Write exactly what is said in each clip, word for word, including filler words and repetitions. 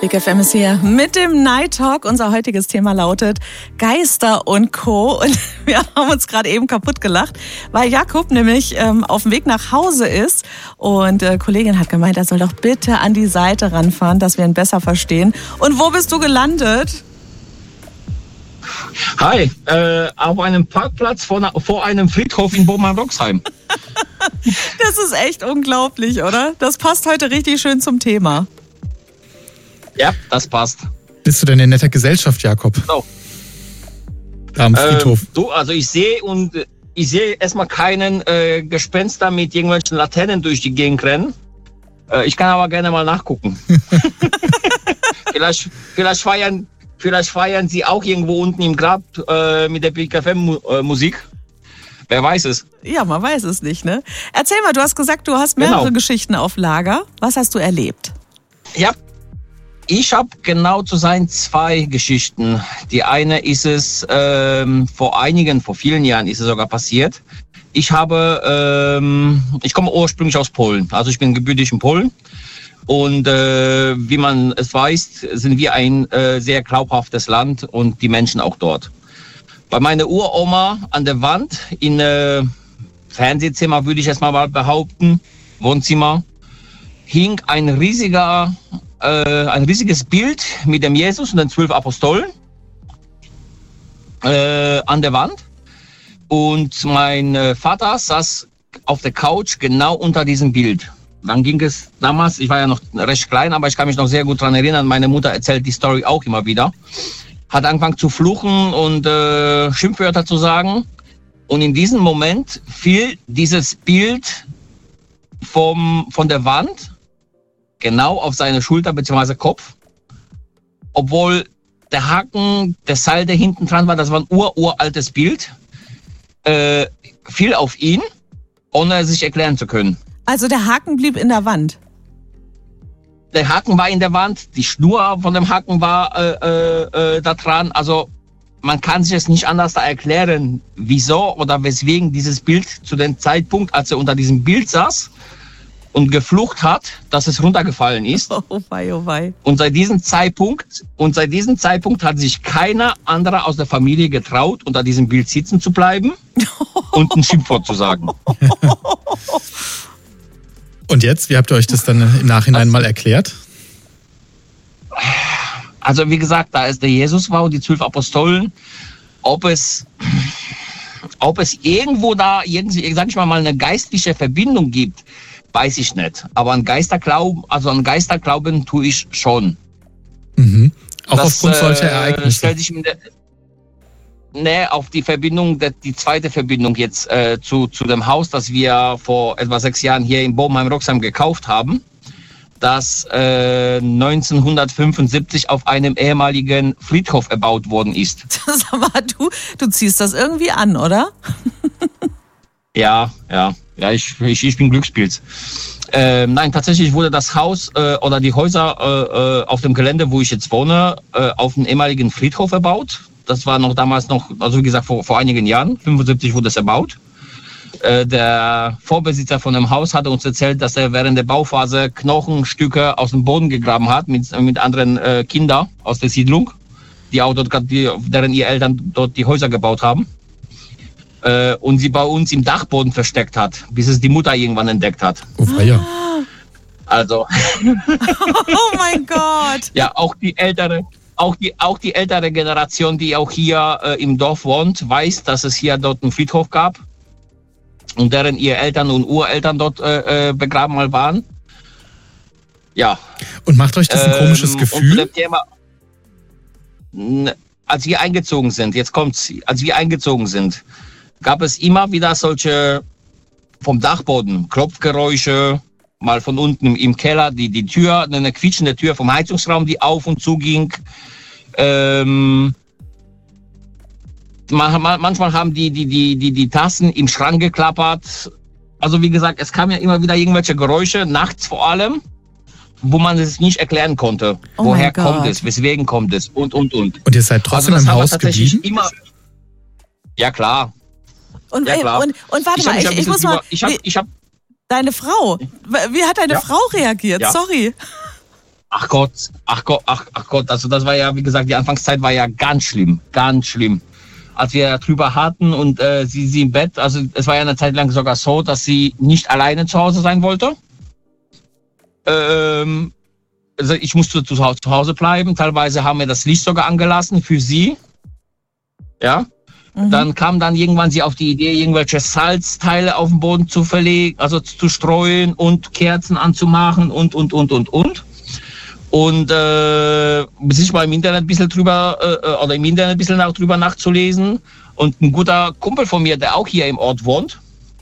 Big F M ist hier mit dem Night Talk. Unser heutiges Thema lautet Geister und Co. Und wir haben uns gerade eben kaputt gelacht, weil Jakob nämlich ähm, auf dem Weg nach Hause ist. Und äh, Kollegin hat gemeint, er soll doch bitte an die Seite ranfahren, dass wir ihn besser verstehen. Und wo bist du gelandet? Hi, äh, auf einem Parkplatz vor, vor einem Friedhof in Bochum-Roxheim. Das ist echt unglaublich, oder? Das passt heute richtig schön zum Thema. Ja, das passt. Bist du denn in netter Gesellschaft, Jakob? So. Da am Friedhof. Äh, du, also ich sehe und ich sehe erstmal keinen äh, Gespenster mit irgendwelchen Laternen durch die Gegend rennen. Äh, ich kann aber gerne mal nachgucken. vielleicht, vielleicht feiern, vielleicht feiern sie auch irgendwo unten im Grab äh, mit der Big F M äh, Musik. Wer weiß es? Ja, man weiß es nicht, ne? Erzähl mal, du hast gesagt, du hast mehrere Genau. Geschichten auf Lager. Was hast du erlebt? Ja. Ich habe genau zu sein zwei Geschichten. Die eine ist es ähm, vor einigen, vor vielen Jahren ist es sogar passiert. Ich habe, ähm, ich komme ursprünglich aus Polen, also ich bin gebürtig in Polen. Und äh, wie man es weiß, sind wir ein äh, sehr glaubhaftes Land und die Menschen auch dort. Bei meiner Uroma an der Wand in äh, Fernsehzimmer, würde ich jetzt mal behaupten, Wohnzimmer, hing ein riesiger Äh, ein riesiges Bild mit dem Jesus und den zwölf Apostolen äh, an der Wand. Und mein äh, Vater saß auf der Couch genau unter diesem Bild. Dann ging es damals, ich war ja noch recht klein, aber ich kann mich noch sehr gut daran erinnern, meine Mutter erzählt die Story auch immer wieder. Hat angefangen zu fluchen und äh, Schimpfwörter zu sagen. Und in diesem Moment fiel dieses Bild vom, von der Wand genau auf seine Schulter bzw. Kopf, obwohl der Haken, der Seil, der hinten dran war, das war ein ur-uraltes Bild, äh, fiel auf ihn, ohne es sich erklären zu können. Also der Haken blieb in der Wand? Der Haken war in der Wand, die Schnur von dem Haken war äh, äh, da dran, also man kann sich es nicht anders da erklären, wieso oder weswegen dieses Bild zu dem Zeitpunkt, als er unter diesem Bild saß, und geflucht hat, dass es runtergefallen ist. Oh wei, oh wei. Und seit diesem Zeitpunkt, und seit diesem Zeitpunkt hat sich keiner anderer aus der Familie getraut, unter diesem Bild sitzen zu bleiben und ein Schimpfwort zu sagen. Und jetzt, wie habt ihr euch das dann im Nachhinein mal erklärt? Also wie gesagt, da es der Jesus war und die zwölf Apostolen, ob es, ob es irgendwo da, irgendwie, sag ich mal, mal eine geistliche Verbindung gibt, weiß ich nicht. Aber an Geisterglauben, also an Geisterglauben tue ich schon. Mhm. Auch das, aufgrund solcher äh, Ereignisse? Stellt sich mit der, ne, auf die Verbindung, die zweite Verbindung jetzt äh, zu, zu dem Haus, das wir vor etwa sechs Jahren hier in Bochum-Roxheim gekauft haben, das äh, neunzehnhundertfünfundsiebzig auf einem ehemaligen Friedhof erbaut worden ist. Sag mal, du, du ziehst das irgendwie an, oder? Ja, ja, ja, ich, ich, ich bin Glücksspiels. Äh, nein, tatsächlich wurde das Haus äh, oder die Häuser äh, auf dem Gelände, wo ich jetzt wohne, äh, auf einem ehemaligen Friedhof erbaut. Das war noch damals noch, also wie gesagt, vor, vor einigen Jahren, fünfundsiebzig wurde es erbaut. Äh, der Vorbesitzer von dem Haus hatte uns erzählt, dass er während der Bauphase Knochenstücke aus dem Boden gegraben hat mit, mit anderen äh, Kindern aus der Siedlung, die auch dort, die, deren ihre Eltern dort die Häuser gebaut haben. Äh, und sie bei uns im Dachboden versteckt hat, bis es die Mutter irgendwann entdeckt hat. Oh, ja. Also. Oh mein Gott. Ja, auch die ältere, auch die, auch die ältere Generation, die auch hier äh, im Dorf wohnt, weiß, dass es hier dort einen Friedhof gab und deren ihre Eltern und Ureltern dort äh, begraben mal waren. Ja. Und macht euch das ein ähm, komisches Gefühl? Und zu dem Thema, n, als wir eingezogen sind, jetzt kommt's, als wir eingezogen sind, gab es immer wieder solche vom Dachboden, Klopfgeräusche, mal von unten im Keller, die, die Tür, eine quietschende Tür vom Heizungsraum, die auf und zu ging. Ähm, manchmal haben die, die, die, die, die Tassen im Schrank geklappert. Also wie gesagt, es kamen ja immer wieder irgendwelche Geräusche, nachts vor allem, wo man es nicht erklären konnte. Oh Woher kommt es, weswegen kommt es und, und, und. Und ihr seid trotzdem also im Haus geblieben? Immer, ja, klar. Und, ja, klar. und, und warte ich mal, hab, ich, ich muss mal... Ich hab, ich hab, deine Frau, wie hat deine ja. Frau reagiert? Ja. Sorry. ach Gott, ach Gott, ach, ach Gott, also das war ja, wie gesagt, die Anfangszeit war ja ganz schlimm, ganz schlimm. Als wir drüber hatten und äh, sie, sie im Bett, also es war ja eine Zeit lang sogar so, dass sie nicht alleine zu Hause sein wollte. Ähm, also ich musste zu Hause bleiben, teilweise haben wir das Licht sogar angelassen für sie. Ja. Mhm. Dann kam dann irgendwann sie auf die Idee, irgendwelche Salzteile auf den Boden zu verlegen, also zu streuen und Kerzen anzumachen und, und, und, und, und. Und äh, bis ich mal im Internet ein bisschen drüber, äh, oder im Internet ein bisschen nach, drüber nachzulesen. Und ein guter Kumpel von mir, der auch hier im Ort wohnt,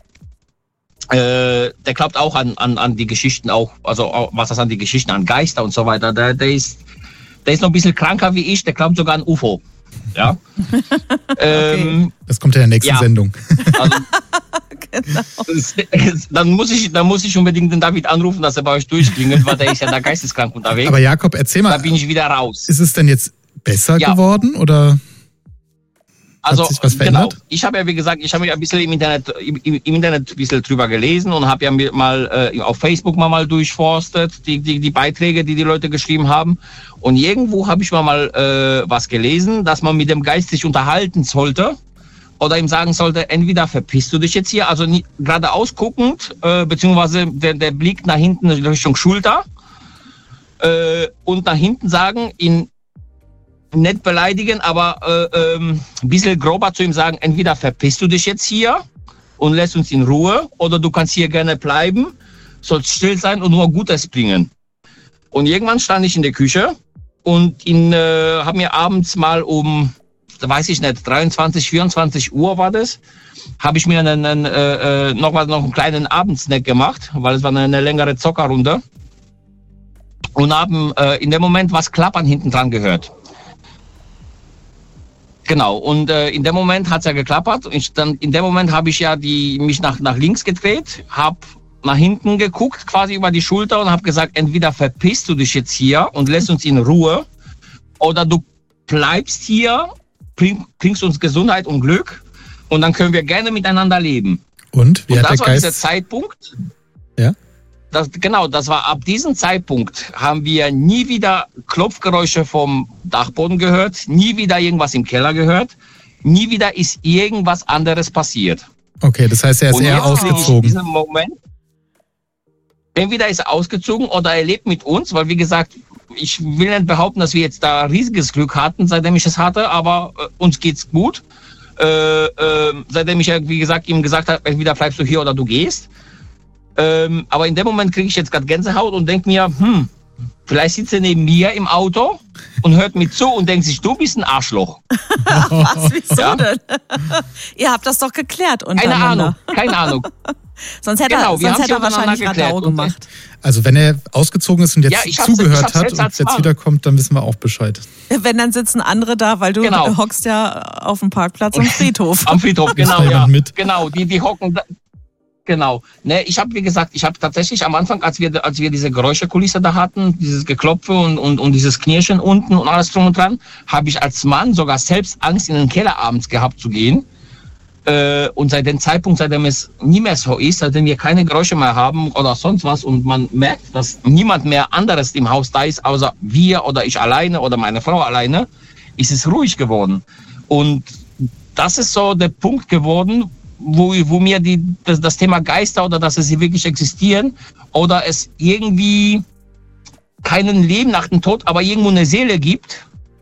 äh, der glaubt auch an, an, an die Geschichten, auch, also auch, was das an die Geschichten, an Geister und so weiter. Der, der, ist, der ist noch ein bisschen kranker wie ich, der glaubt sogar an U F O. Ja. ähm, das kommt ja in der nächsten ja. Sendung. Also, genau. es, es, dann, muss ich, dann muss ich unbedingt den David anrufen, dass er bei euch durchklingelt, weil der ist ja da geisteskrank unterwegs. Aber Jakob, erzähl mal. Da bin ich wieder raus. Ist es denn jetzt besser ja. geworden oder also, hat sich was verändert? Genau. Ich habe ja, wie gesagt, ich habe ja ein bisschen im Internet, im, im Internet ein bisschen drüber gelesen und habe ja mal äh, auf Facebook mal, mal durchforstet, die, die, die Beiträge, die die Leute geschrieben haben. Und irgendwo habe ich mal, mal äh, was gelesen, dass man mit dem Geist sich unterhalten sollte oder ihm sagen sollte, entweder verpisst du dich jetzt hier, also nie, geradeaus guckend, äh, beziehungsweise der, der Blick nach hinten Richtung Schulter äh, und nach hinten sagen, ihn nicht beleidigen, aber äh, ähm, ein bisschen grober zu ihm sagen, entweder verpisst du dich jetzt hier und lässt uns in Ruhe oder du kannst hier gerne bleiben, sollst still sein und nur Gutes bringen. Und irgendwann stand ich in der Küche und ihn äh, habe mir abends mal um, weiß ich nicht, dreiundzwanzig, vierundzwanzig Uhr war das, habe ich mir einen, einen, äh, noch, was, noch einen kleinen Abendsnack gemacht, weil es war eine, eine längere Zockerrunde und haben äh, in dem Moment was klappern hinten dran gehört. Genau, und äh, in dem Moment hat's ja geklappert. Und ich dann, in dem Moment habe ich ja die, mich nach, nach links gedreht, habe nach hinten geguckt, quasi über die Schulter und habe gesagt, entweder verpisst du dich jetzt hier und lässt uns in Ruhe oder du bleibst hier, bring, bringst uns Gesundheit und Glück und dann können wir gerne miteinander leben. Und? Wie und hat das der war Geist... dieser Zeitpunkt. Ja? Das, genau, das war ab diesem Zeitpunkt haben wir nie wieder Klopfgeräusche vom Dachboden gehört, nie wieder irgendwas im Keller gehört, nie wieder ist irgendwas anderes passiert. Okay, das heißt, er ist und eher ausgezogen. In diesem Moment, entweder ist er ausgezogen oder er lebt mit uns, weil wie gesagt, ich will nicht behaupten, dass wir jetzt da riesiges Glück hatten, seitdem ich es hatte, aber äh, uns geht's gut. Äh, äh, seitdem ich, wie gesagt, ihm gesagt habe, entweder bleibst du hier oder du gehst. Ähm, aber in dem Moment kriege ich jetzt gerade Gänsehaut und denke mir, hm, vielleicht sitzt er neben mir im Auto und hört mir zu und denkt sich, du bist ein Arschloch. Was, wieso ja? denn? Ihr habt das doch geklärt untereinander. Keine Ahnung, keine Ahnung. Sonst hätte genau, er, sonst hätte er wahrscheinlich Radau gemacht. Also wenn er ausgezogen ist und jetzt ja, zugehört hat und jetzt mal. wiederkommt, dann wissen wir auch Bescheid. Wenn, dann sitzen andere da, weil du genau. hockst ja auf dem Parkplatz am Friedhof. Am Friedhof, genau, ja. Mit. Genau, die, die hocken da. Genau. Ne, ich habe, wie gesagt, ich habe tatsächlich am Anfang, als wir, als wir diese Geräuschekulisse da hatten, dieses Geklopfe und, und, und dieses Knirschen unten und alles drum und dran, habe ich als Mann sogar selbst Angst, in den Keller abends gehabt zu gehen. Äh, und seit dem Zeitpunkt, seitdem es nie mehr so ist, seitdem wir keine Geräusche mehr haben oder sonst was und man merkt, dass niemand mehr anderes im Haus da ist, außer wir oder ich alleine oder meine Frau alleine, ist es ruhig geworden. Und das ist so der Punkt geworden, wo, wo mir die, das, das Thema Geister oder dass sie wirklich existieren oder es irgendwie keinen Leben nach dem Tod, aber irgendwo eine Seele gibt,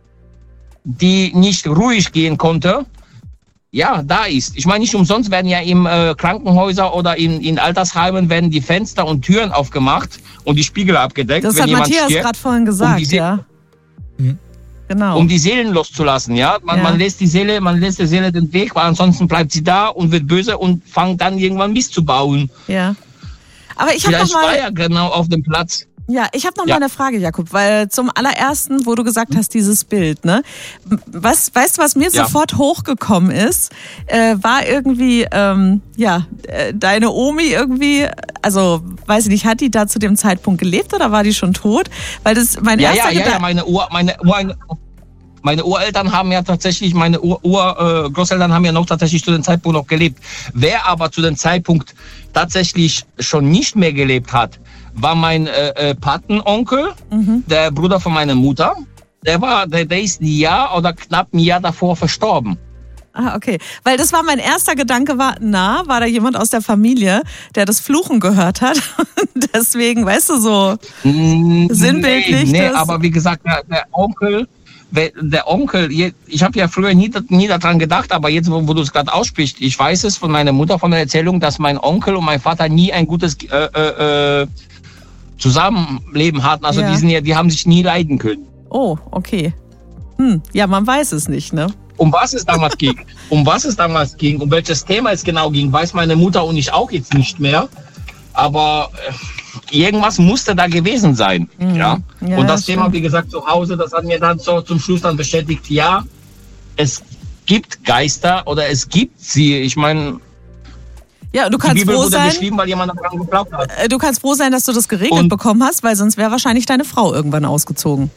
die nicht ruhig gehen konnte, ja, da ist. Ich meine, nicht umsonst werden ja im äh, Krankenhäuser oder in, in Altersheimen werden die Fenster und Türen aufgemacht und die Spiegel abgedeckt. Das wenn hat jemand Matthias stirbt, gerade vorhin gesagt, um ja. Hm. Genau. Um die Seelen loszulassen, ja. Man, ja. man lässt die Seele, man lässt der Seele den Weg, weil ansonsten bleibt sie da und wird böse und fängt dann irgendwann Mist zu bauen. Ja. Aber ich habe noch mal... war ja genau auf dem Platz. Ja, ich habe noch ja. mal eine Frage, Jakob, weil zum allerersten, wo du gesagt hast, dieses Bild, ne? Was, weißt du, was mir ja. sofort hochgekommen ist, äh, war irgendwie, ähm, ja, äh, deine Omi irgendwie, also, weiß ich nicht, hat die da zu dem Zeitpunkt gelebt oder war die schon tot? Weil das, mein ja, erster ja, ja, Gedan- ja, meine Ur, meine, meine, meine Ureltern haben ja tatsächlich, meine Ur, Ur äh, Großeltern haben ja noch tatsächlich zu dem Zeitpunkt noch gelebt. Wer aber zu dem Zeitpunkt tatsächlich schon nicht mehr gelebt hat, war mein äh, äh, Patenonkel, mhm. der Bruder von meiner Mutter. Der war, der, der ist ein Jahr oder knapp ein Jahr davor verstorben. Ah, okay. Weil das war mein erster Gedanke, war, na, war da jemand aus der Familie, der das Fluchen gehört hat? Deswegen, weißt du, so nee, sinnbildlich. Nee, aber wie gesagt, der, der Onkel, der Onkel, ich habe ja früher nie, nie daran gedacht, aber jetzt, wo, wo du es gerade aussprichst, ich weiß es von meiner Mutter, von der Erzählung, dass mein Onkel und mein Vater nie ein gutes äh, äh, Zusammenleben hatten. Also ja. die, sind ja, die haben sich nie leiden können. Oh, okay. Hm, ja, man weiß es nicht, ne? Um was es damals ging, um was es damals ging, um welches Thema es genau ging, weiß meine Mutter und ich auch jetzt nicht mehr. Aber äh, irgendwas musste da gewesen sein. Mhm. Ja? ja? Und das Thema, stimmt. wie gesagt, zu Hause, das hat mir dann so zum Schluss dann bestätigt, ja, es gibt Geister oder es gibt sie. Ich meine, ja, du kannst die Bibel froh wurde sein, geschrieben, weil jemand daran geglaubt hat. Du kannst froh sein, dass du das geregelt und bekommen hast, weil sonst wäre wahrscheinlich deine Frau irgendwann ausgezogen.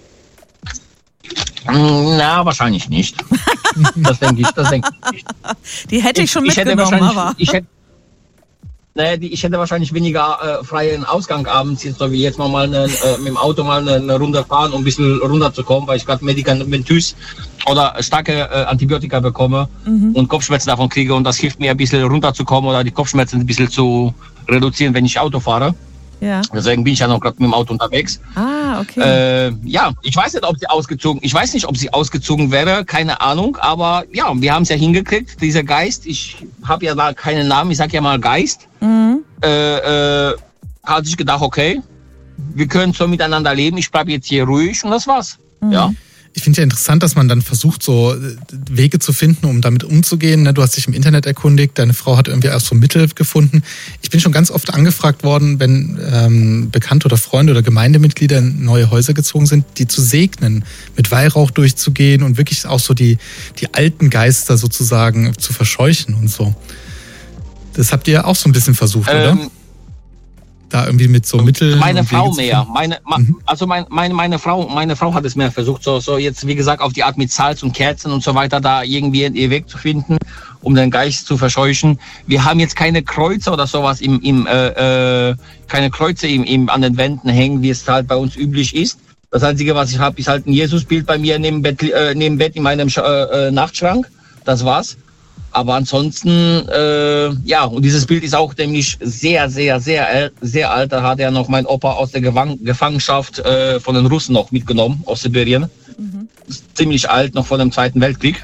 Na, wahrscheinlich nicht. Das denke ich, das denke ich nicht. Die hätte ich, ich schon ich mitgenommen, hätte aber... Ich hätte, ne, die, ich hätte wahrscheinlich weniger äh, freien Ausgang abends, jetzt, so wie jetzt mal, mal eine, äh, mit dem Auto mal eine, eine Runde fahren, um ein bisschen runterzukommen, weil ich gerade medikamentös oder starke äh, Antibiotika bekomme mhm. und Kopfschmerzen davon kriege und das hilft mir ein bisschen runterzukommen oder die Kopfschmerzen ein bisschen zu reduzieren, wenn ich Auto fahre. Ja. Deswegen bin ich ja noch gerade mit dem Auto unterwegs. Ah, okay. Äh, ja, ich weiß nicht, ob sie ausgezogen, ich weiß nicht, ob sie ausgezogen wäre, keine Ahnung, aber ja, wir haben es ja hingekriegt, dieser Geist, ich habe ja da keinen Namen, ich sag ja mal Geist, mhm. äh, äh, hat sich gedacht, okay, wir können so miteinander leben, ich bleibe jetzt hier ruhig und das war's. Mhm. Ja. Ich finde ja interessant, dass man dann versucht, so Wege zu finden, um damit umzugehen. Du hast dich im Internet erkundigt, deine Frau hat irgendwie auch so Mittel gefunden. Ich bin schon ganz oft angefragt worden, wenn ähm, Bekannte oder Freunde oder Gemeindemitglieder in neue Häuser gezogen sind, die zu segnen, mit Weihrauch durchzugehen und wirklich auch so die, die alten Geister sozusagen zu verscheuchen und so. Das habt ihr auch so ein bisschen versucht, ähm, oder? Da irgendwie mit so Mitteln. Meine Frau mehr. Meine, mhm. Also mein, meine, meine Frau, meine Frau hat es mehr versucht, so, so jetzt, wie gesagt, auf die Art mit Salz und Kerzen und so weiter, da irgendwie ihr Weg zu finden, um den Geist zu verscheuchen. Wir haben jetzt keine Kreuze oder sowas im, im, äh, äh, keine Kreuze im, im, an den Wänden hängen, wie es halt bei uns üblich ist. Das Einzige, was ich habe, ist halt ein Jesusbild bei mir neben Bett, äh, neben Bett in meinem äh, Nachtschrank. Das war's. Aber ansonsten, äh, ja, und dieses Bild ist auch nämlich sehr, sehr, sehr, sehr alt. Da hat ja noch mein Opa aus der Gewang- Gefangenschaft äh, von den Russen noch mitgenommen, aus Sibirien. Mhm. Ist ziemlich alt, noch vor dem Zweiten Weltkrieg.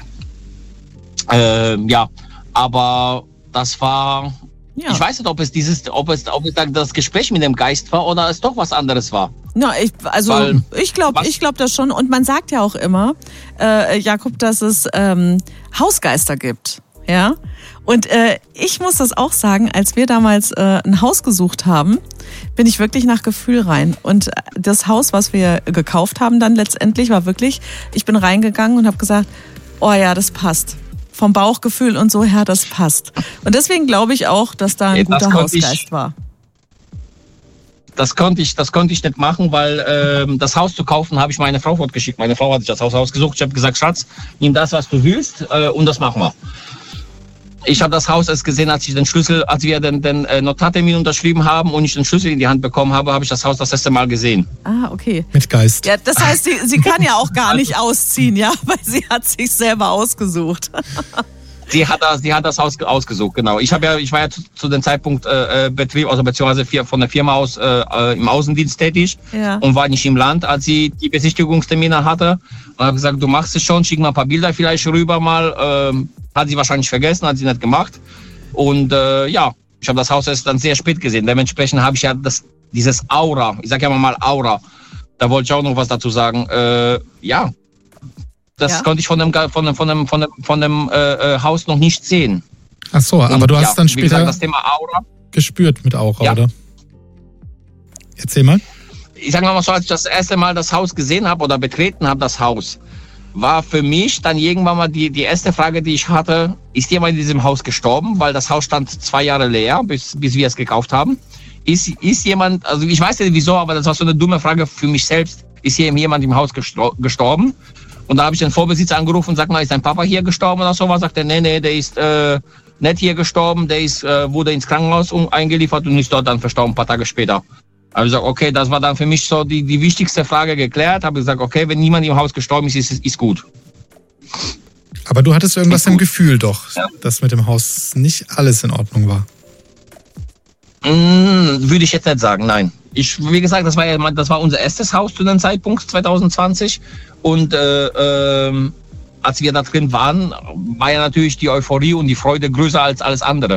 Äh, ja, aber das war, ja. Ich weiß nicht, ob es dieses, ob es, ob es das Gespräch mit dem Geist war oder es doch was anderes war. Ja, ich, also Weil, ich glaube, ich glaube das schon. Und man sagt ja auch immer, äh, Jakob, dass es ähm, Hausgeister gibt. Ja, und äh, ich muss das auch sagen, als wir damals äh, ein Haus gesucht haben, bin ich wirklich nach Gefühl rein. Und das Haus, was wir gekauft haben dann letztendlich, war wirklich, ich bin reingegangen und habe gesagt, oh ja, das passt. Vom Bauchgefühl und so her, das passt. Und deswegen glaube ich auch, dass da ein ja, guter Hausgeist ich, war. Das konnte ich, das konnte ich nicht machen, weil ähm, das Haus zu kaufen, habe ich meine Frau fortgeschickt. Meine Frau hat sich das Haus ausgesucht. Ich habe gesagt, Schatz, nimm das, was du willst, äh, und das machen wir. Ich habe das Haus erst gesehen, als ich den Schlüssel, als wir den, den Notartermin unterschrieben haben und ich den Schlüssel in die Hand bekommen habe, habe ich das Haus das erste Mal gesehen. Ah, okay. Mit Geist. Ja, das heißt, sie, sie kann ja auch gar nicht ausziehen, ja, weil sie hat sich selber ausgesucht. Sie hat das, sie hat das Haus ausgesucht, genau. Ich habe ja, ich war ja zu, zu dem Zeitpunkt äh, Betrieb, also beziehungsweise von der Firma aus äh, im Außendienst tätig, ja. Und war nicht im Land, als sie die Besichtigungstermine hatte. Und habe gesagt, du machst es schon, schick mal ein paar Bilder vielleicht rüber mal. Ähm, hat sie wahrscheinlich vergessen, hat sie nicht gemacht. Und äh, ja, ich habe das Haus erst dann sehr spät gesehen. Dementsprechend habe ich ja das, dieses Aura, ich sage ja mal Aura. Da wollte ich auch noch was dazu sagen. Äh, ja. Das ja. konnte ich von dem, von dem, von dem, von dem, von dem äh, Haus noch nicht sehen. Ach so, aber und, du hast ja, dann später gesagt, das Thema Aura gespürt mit Aura, ja. Oder? Erzähl mal. Ich sage mal so, als ich das erste Mal das Haus gesehen habe oder betreten habe, das Haus, war für mich dann irgendwann mal die, die erste Frage, die ich hatte, ist jemand in diesem Haus gestorben? Weil das Haus stand zwei Jahre leer, bis, bis wir es gekauft haben. Ist, ist jemand, also ich weiß nicht wieso, aber das war so eine dumme Frage für mich selbst. Ist hier jemand im Haus gestorben? Und da habe ich den Vorbesitzer angerufen und sag mal, ist dein Papa hier gestorben oder sowas? Sagt er, nee, nee, der ist äh, nicht hier gestorben, der ist, äh, wurde ins Krankenhaus eingeliefert und ist dort dann verstorben, ein paar Tage später. Habe ich gesagt, okay, das war dann für mich so die, die wichtigste Frage geklärt. Habe gesagt, okay, wenn niemand im Haus gestorben ist, ist, ist gut. Aber du hattest irgendwas im gut. Gefühl doch, Ja. dass mit dem Haus nicht alles in Ordnung war. Mm, würde ich jetzt nicht sagen, nein. Ich, wie gesagt, das war ja, das war unser erstes Haus zu dem Zeitpunkt zwanzig zwanzig. Und äh, ähm, als wir da drin waren, war ja natürlich die Euphorie und die Freude größer als alles andere.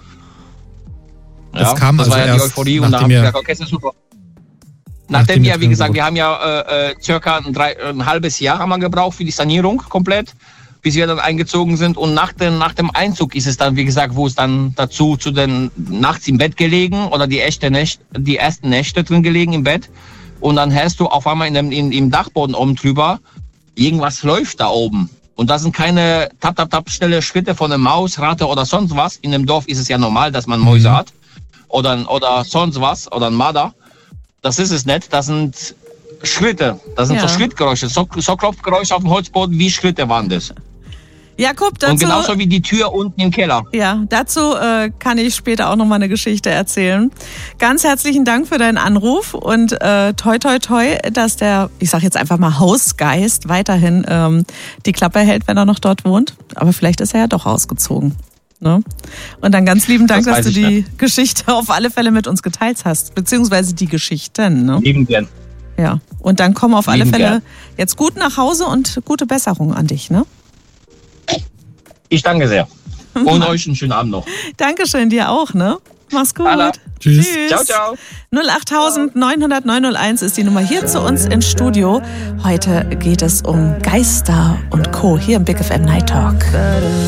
Das kam das also war ja erst, die Euphorie und da nachdem haben wir ihr- gesagt, okay, ist das super. Nachdem Nachdem ihr wir, wie drin gesagt, wart. wir haben ja äh, äh, circa ein, drei, ein halbes Jahr haben wir gebraucht für die Sanierung komplett, bis wir dann eingezogen sind. Und nach, den, nach dem Einzug ist es dann, wie gesagt, wo es dann dazu zu den nachts im Bett gelegen oder die, echte Nächte, die ersten Nächte drin gelegen im Bett. Und dann hörst du auf einmal in dem, in, im Dachboden oben drüber, irgendwas läuft da oben. Und das sind keine tap, tap, tap, schnelle Schritte von einer Maus, Ratte oder sonst was. In dem Dorf ist es ja normal, dass man Mäuse Mhm. hat. Oder, oder sonst was, oder ein Marder. Das ist es nicht. Das sind Schritte. Das sind Ja. so Schrittgeräusche. So, so Klopfgeräusche auf dem Holzboden, wie Schritte waren das. Jakob, dazu, Und genauso wie die Tür unten im Keller. ja, dazu äh, kann ich später auch noch mal eine Geschichte erzählen. Ganz herzlichen Dank für deinen Anruf und äh, toi toi toi, dass der, ich sag jetzt einfach mal Hausgeist weiterhin ähm, die Klappe hält, wenn er noch dort wohnt. Aber vielleicht ist er ja doch ausgezogen. Ne? Und dann ganz lieben Dank, Das dass du weiß ich die Geschichte auf alle Fälle mit uns geteilt hast, beziehungsweise die Geschichten. Ne? Lieben gern. Ja. Und dann komm auf alle Lieben Fälle gern. jetzt gut nach Hause und gute Besserung an dich. Ne? Ich danke sehr. Und euch einen schönen Abend noch. Dankeschön, dir auch, ne? Mach's gut. Alla. Tschüss. Ciao, ciao. null acht neun null null neun null eins ist die Nummer hier zu uns ins Studio. Heute geht es um Geister und Co. hier im Big F M Night Talk.